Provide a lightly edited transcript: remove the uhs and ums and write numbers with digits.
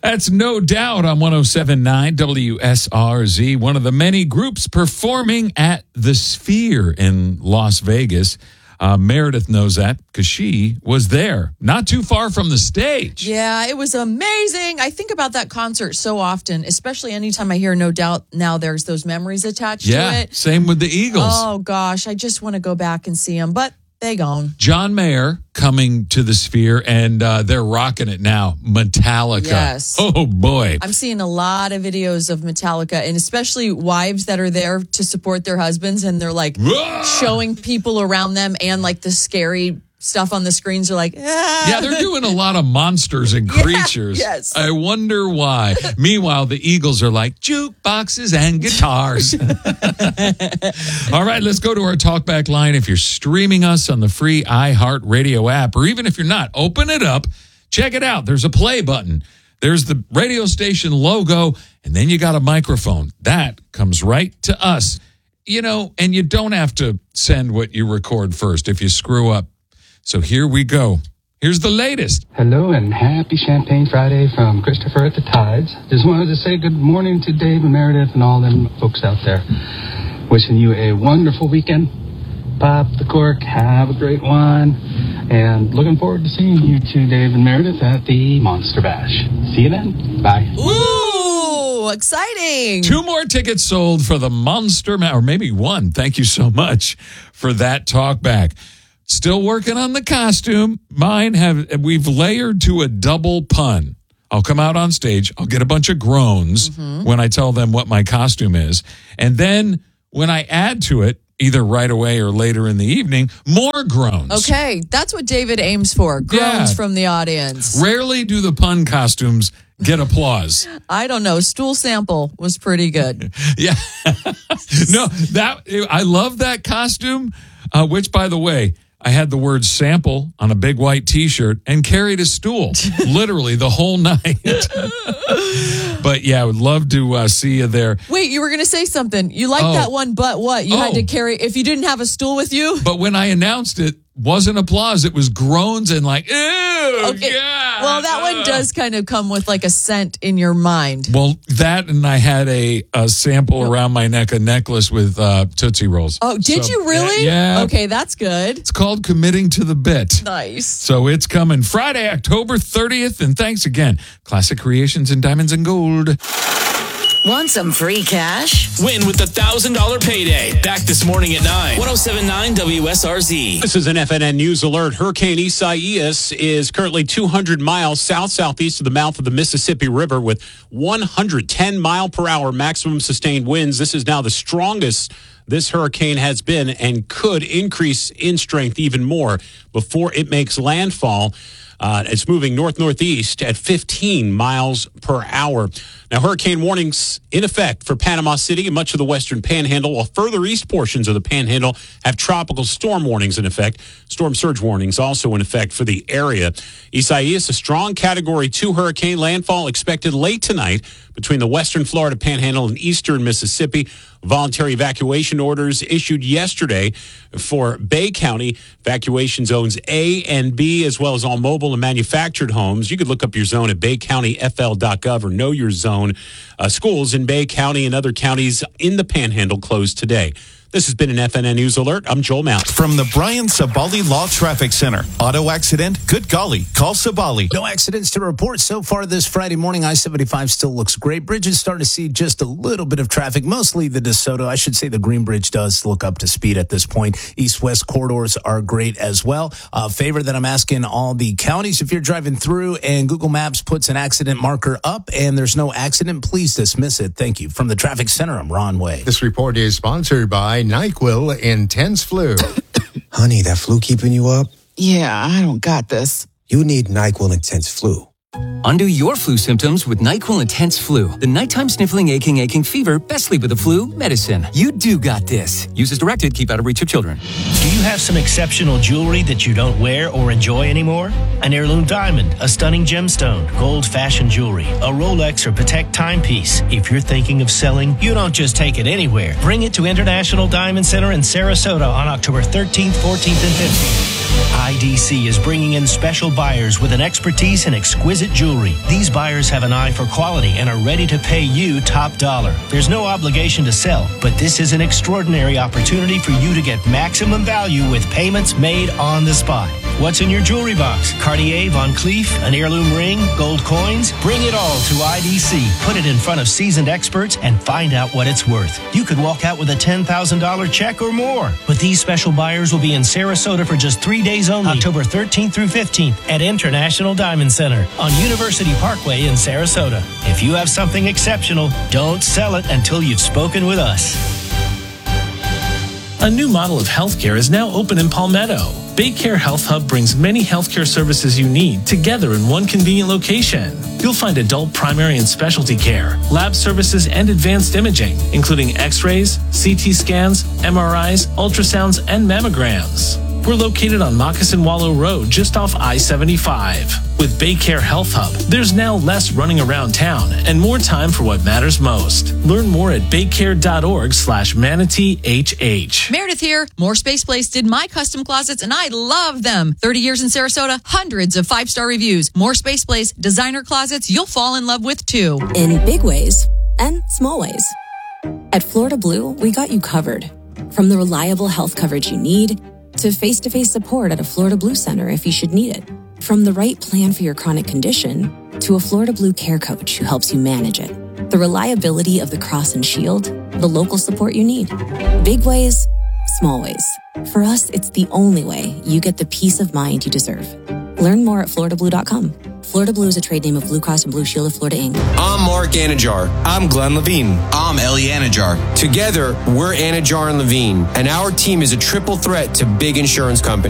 That's No Doubt on 107.9 WSRZ, one of the many groups performing at the Sphere in Las Vegas. Meredith knows that because she was there, not too far from the stage. Yeah, it was amazing. I think about that concert so often, especially anytime I hear No Doubt now, there's those memories attached to it. Same with the Eagles. Oh, gosh, I just want to go back and see them, but they gone. John Mayer coming to the Sphere, and they're rocking it now. Metallica. Yes. Oh, boy. I'm seeing a lot of videos of Metallica, and especially wives that are there to support their husbands, and they're like showing people around them, and like the scary stuff on the screens are like, Yeah, they're doing a lot of monsters and creatures. Yes. I wonder why. Meanwhile, the Eagles are like jukeboxes and guitars. All right, let's go to our talkback line. If you're streaming us on the free iHeartRadio app, or even if you're not, open it up, check it out. There's a play button. There's the radio station logo, and then you got a microphone. That comes right to us. You know, and you don't have to send what you record first if you screw up. So here we go. Here's the latest. Hello and happy Champagne Friday from Christopher at the Tides. Just wanted to say good morning to Dave and Meredith and all them folks out there. Wishing you a wonderful weekend. Pop the cork, have a great one. And looking forward to seeing you two, Dave and Meredith, at the Monster Bash. See you then. Bye. ooh, exciting. 2 more tickets sold for the Monster or maybe 1. Thank you so much for that talkback. Still working on the costume. We've layered to a double pun. I'll come out on stage. I'll get a bunch of groans when I tell them what my costume is. And then when I add to it, either right away or later in the evening, more groans. Okay, that's what David aims for. Groans from the audience. Rarely do the pun costumes get applause. I don't know. Stool sample was pretty good. Yeah. No, I love that costume, which, by the way, I had the word sample on a big white T-shirt and carried a stool literally the whole night. But yeah, I would love to see you there. Wait, you were going to say something. You liked that one, but what? You had to carry, if you didn't have a stool with you? But when I announced it, wasn't applause. It was groans and like, ew, okay. God. Well, that one does kind of come with like a scent in your mind. Well, that and I had a sample around my neck, a necklace with Tootsie Rolls. Oh, did you really? Yeah. Okay, that's good. It's called Committing to the Bit. Nice. So it's coming Friday, October 30th. And thanks again, Classic Creations in Diamonds and Gold. Want some free cash? Win with the $1,000 payday. Back this morning at 9. 107.9 WSRZ. This is an FNN News Alert. Hurricane Isaias is currently 200 miles southeast of the mouth of the Mississippi River with 110 mile per hour maximum sustained winds. This is now the strongest this hurricane has been and could increase in strength even more before it makes landfall. It's moving northeast at 15 miles per hour. Now, hurricane warnings in effect for Panama City and much of the western panhandle, while further east portions of the panhandle have tropical storm warnings in effect. Storm surge warnings also in effect for the area. Isaias, a strong Category 2 hurricane, landfall expected late tonight between the western Florida panhandle and eastern Mississippi. Voluntary evacuation orders issued yesterday for Bay County, evacuation zones A and B, as well as all mobile and manufactured homes. You could look up your zone at baycountyfl.gov or know your zone. Schools in Bay County and other counties in the Panhandle closed today. This has been an FNN News Alert. I'm Joel Mount. From the Brian Sabali Law Traffic Center. Auto accident? Good golly. Call Sabali. No accidents to report so far this Friday morning. I-75 still looks great. Bridges starting to see just a little bit of traffic, mostly the DeSoto. I should say the Green Bridge does look up to speed at this point. East-west corridors are great as well. Favor that I'm asking all the counties, if you're driving through and Google Maps puts an accident marker up and there's no accident, please dismiss it. Thank you. From the Traffic Center, I'm Ron Way. This report is sponsored by NyQuil Intense Flu. Honey, that flu keeping you up? Yeah, I don't got this. You need NyQuil Intense Flu. Undo your flu symptoms with NyQuil Intense Flu. The nighttime sniffling, aching fever, best sleep with the flu medicine. You do got this. Use as directed. Keep out of reach of children. Do you have some exceptional jewelry that you don't wear or enjoy anymore? An heirloom diamond, a stunning gemstone, gold fashion jewelry, a Rolex or Patek timepiece. If you're thinking of selling, you don't just take it anywhere. Bring it to International Diamond Center in Sarasota on October 13th, 14th, and 15th. IDC is bringing in special buyers with an expertise in exquisite jewelry. These buyers have an eye for quality and are ready to pay you top dollar. There's no obligation to sell, but this is an extraordinary opportunity for you to get maximum value with payments made on the spot. What's in your jewelry box? Cartier, Van Cleef, an heirloom ring, gold coins? Bring it all to IDC. Put it in front of seasoned experts and find out what it's worth. You could walk out with a $10,000 check or more. But these special buyers will be in Sarasota for just 3 days only, October 13th through 15th at International Diamond Center on University Parkway in Sarasota. If you have something exceptional, don't sell it until you've spoken with us. A new model of healthcare is now open in Palmetto. Baycare Health Hub brings many healthcare services you need together in one convenient location. You'll find adult primary and specialty care, lab services, and advanced imaging, including x-rays, CT scans, MRIs, ultrasounds, and mammograms. We're located on Moccasin Wallow Road, just off I-75. With Baycare Health Hub, there's now less running around town and more time for what matters most. Learn more at baycare.org/manateehh. Meredith here. More Space Place did my custom closets, and I love them. 30 years in Sarasota, hundreds of 5-star reviews. More Space Place, designer closets you'll fall in love with, too. In big ways and small ways. At Florida Blue, we got you covered. From the reliable health coverage you need to face-to-face support at a Florida Blue Center if you should need it. From the right plan for your chronic condition to a Florida Blue care coach who helps you manage it. The reliability of the Cross and Shield, the local support you need. Big ways, small ways. For us, it's the only way you get the peace of mind you deserve. Learn more at FloridaBlue.com. Florida Blue is a trade name of Blue Cross and Blue Shield of Florida, Inc. I'm Mark Anajar. I'm Glenn Levine. I'm Ellie Anajar. Together, we're Anajar and Levine, and our team is a triple threat to big insurance companies.